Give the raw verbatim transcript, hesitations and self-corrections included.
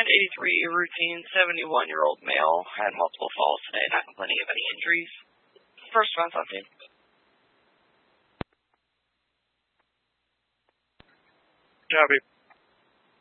eighty-three, routine, seventy-one-year-old male, had multiple falls today, not complaining of any injuries. First response on scene. Copy.